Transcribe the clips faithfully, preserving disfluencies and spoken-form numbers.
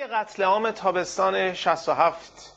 قتل عام تابستان شصت و هفت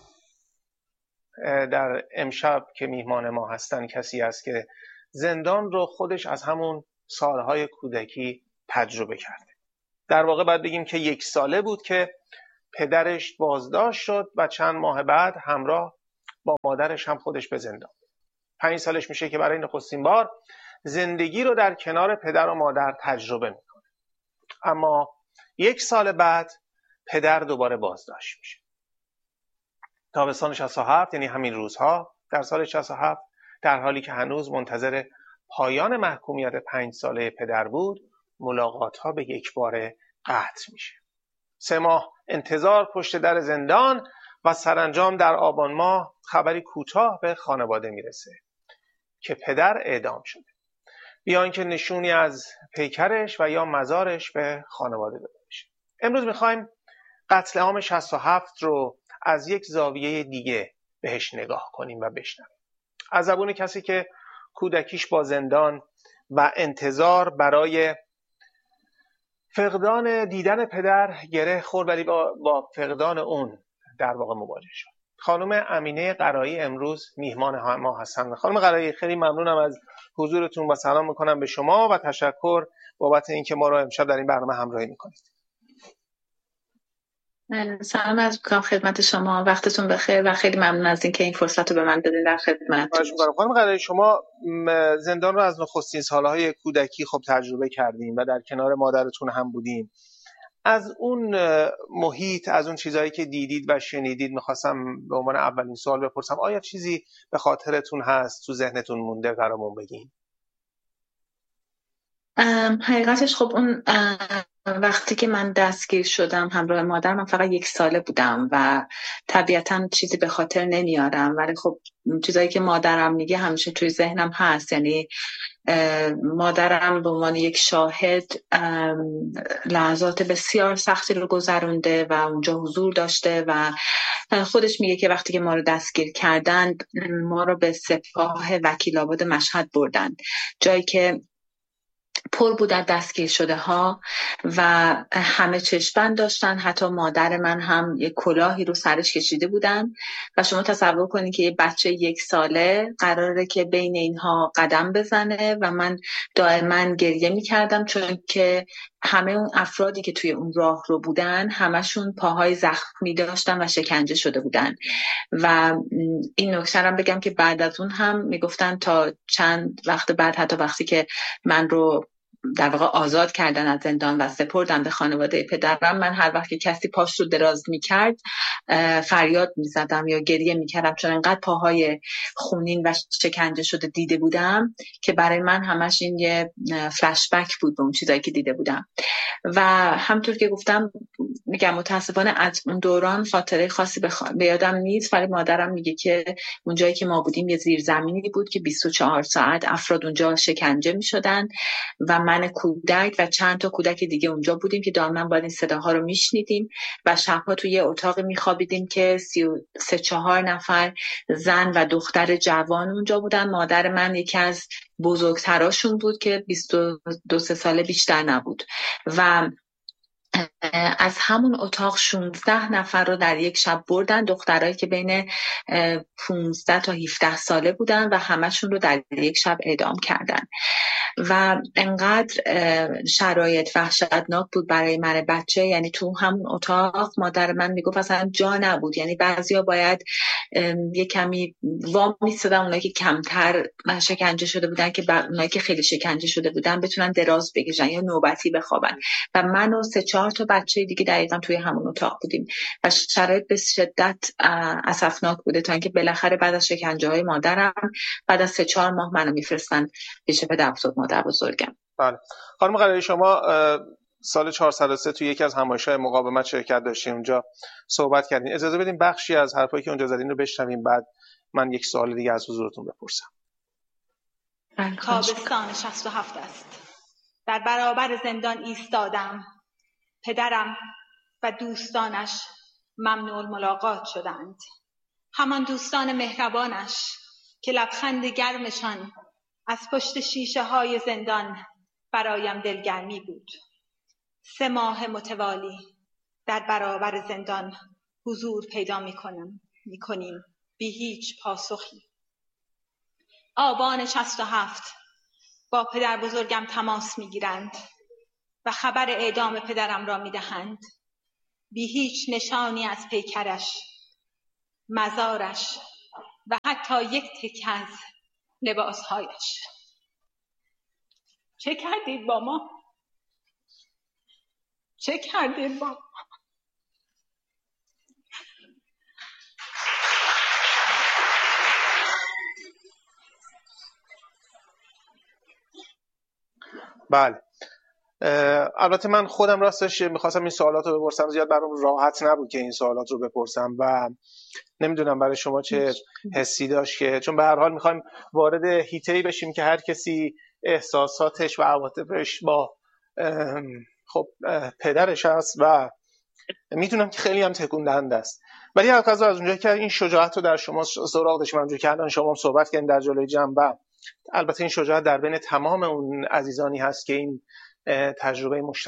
در امشب که میهمان ما هستن کسی است که زندان رو خودش از همون سالهای کودکی تجربه کرده. در واقع باید بگیم که یک ساله بود که پدرش بازداشت شد و چند ماه بعد همراه با مادرش هم خودش به زندان. پنج سالش میشه که برای نخستین بار زندگی رو در کنار پدر و مادر تجربه میکنه. اما یک سال بعد پدر دوباره بازداشت میشه. تابستان شصت و هفت، یعنی همین روزها در سال شصت و هفت، در حالی که هنوز منتظر پایان محکومیت پنج ساله پدر بود، ملاقات ها به یک باره قطع میشه. سه ماه انتظار پشت در زندان و سرانجام در آبان ماه خبری کوتاه به خانواده میرسه که پدر اعدام شده، بیان که نشونی از پیکرش و یا مزارش به خانواده داده بشه. امروز میخوایم قتل عام شصت و هفت رو از یک زاویه دیگه بهش نگاه کنیم و بشنویم. از زبون کسی که کودکیش با زندان و انتظار برای فقدان دیدن پدر گره خورد، ولی با, با فقدان اون در واقع مواجه شد. خانم امینه قرایی امروز میهمان ما هستند. خانم قرایی، خیلی ممنونم از حضورتون و سلام میکنم به شما و تشکر بابت اینکه ما رو امشب در این برنامه همراهی میکنید. سلام از میکنم خدمت شما، وقتتون بخیر و خیلی ممنون از اینکه این فرصت رو به من دادین در خدمتتون. خانم قرایی، شما زندان رو از نخستین سالهای کودکی خب تجربه کردین و در کنار مادرتون هم بودین. از اون محیط، از اون چیزهایی که دیدید و شنیدید میخواستم به عنوان اولین سوال بپرسم، آیا چیزی به خاطرتون هست، تو ذهنتون مونده برامون بگین؟ حقیقتش خب اون وقتی که من دستگیر شدم همراه مادر، من فقط یک ساله بودم و طبیعتاً چیزی به خاطر نمیارم، ولی خب چیزایی که مادرم میگه همیشه توی ذهنم هست. یعنی مادرم به عنوان یک شاهد لحظات بسیار سختی رو گذرونده و اونجا حضور داشته و خودش میگه که وقتی که ما رو دستگیر کردن ما رو به سپاه وکیل‌آباد مشهد بردن، جایی که پر بود از دستگیر شده ها و همه چشم‌بند داشتن. حتی مادر من هم یک کلاهی رو سرش کشیده بودن و شما تصور کنید که یه بچه یک ساله قراره که بین اینها قدم بزنه و من دائما گریه می‌کردم، چون که همه اون افرادی که توی اون راه رو بودن همشون پاهای زخمی داشتن و شکنجه شده بودن. و این نکته هم بگم که بعد از اون هم میگفتن تا چند وقت بعد، حتی وقتی که من رو در واقع آزاد کردن از زندان و سپردن به خانواده پدرم، من هر وقت که کسی پاش رو دراز میکرد فریاد میزدم یا گریه میکردم، چون انقدر پاهای خونین و شکنجه شده دیده بودم که برای من همش این یه فلشبک بود به اون چیزایی که دیده بودم. و همطور که گفتم میگم متاسفانه از اون دوران خاطره خاصی بخ... به یادم نیست، ولی مادرم میگه که اون جایی که ما بودیم یه زیرزمینی بود که بیست و چهار ساعت افراد اونجا شکنجه میشدن و من کودک و چند تا کودک دیگه اونجا بودیم که دائما باید این صداها رو میشنیدیم و شبها توی یه اتاقی میخوابیدیم که سی و سه چهار نفر زن و دختر جوان اونجا بودن. مادر من یکی از بزرگتراشون بود که بیست و دو ساله بیشتر نبود و از همون اتاق شانزده نفر رو در یک شب بردن، دخترایی که بین پانزده تا هفده ساله بودن و همشون رو در یک شب اعدام کردن. و انقدر شرایط وحشتناک بود برای من بچه، یعنی تو همون اتاق مادر من میگفت اصلا جا نبود. یعنی بعضیا باید یه کمی وام میستادن، اونایی که کمتر شکنجه شده بودن که اونایی که خیلی شکنجه شده بودن بتونن دراز بکشن یا نوبتی بخوابن و من و سه چهار تا بچه دیگه دقیقا توی همون اتاق بودیم و شرایط به شدت اسفناک بوده، تا اینکه بالاخره بعد از شکنجه های مادرم بعد از سه چهار ماه منو میفرستن پیش پدربزرگ مادر بزرگم. بله. خانم قرایی، شما سال چهارصد و سه توی یکی از همایش‌های مقاومت شرکت داشتین، اونجا صحبت کردین. اجازه بدین بخشی از حرفایی که اونجا زدین رو بشنویم، بعد من یک سوال دیگه از حضورتون بپرسم. تابستان شصت و هفت است. در برابر زندان ایستادم. پدرم و دوستانش ممنوع الملاقات شدند. همان دوستان مهربانش که لبخند گرمشان از پشت شیشه های زندان برایم دلگرمی بود. سه ماه متوالی در برابر زندان حضور پیدا میکنم میکنیم بی هیچ پاسخی. آبان شصت و هفت با پدر بزرگم تماس میگیرند و خبر اعدام پدرم را میدهند، بی هیچ نشانی از پیکرش، مزارش و حتی یک تکه از لباسهایش. چه کردید با ما؟ چه کردید با ما؟ بله، البته من خودم راستش میخواستم این سوالات رو بپرسم، زیاد برام راحت نبود که این سوالات رو بپرسم و نمیدونم برای شما چه حسی داشت، که چون به هر حال میخوایم وارد هیته‌ای بشیم که هر کسی احساساتش و عواطفش با خب پدرش هست و میدونم که خیلی هم تکون دهنده است. ولی هر قضا از اونجایی که این شجاعت رو در شما سراغ داشتم، اونجایی که الان شما صحبت کردین در جلوی جنبه، البته این شجاعت در بین تمام اون عزیزانی هست که این تجربه مشترک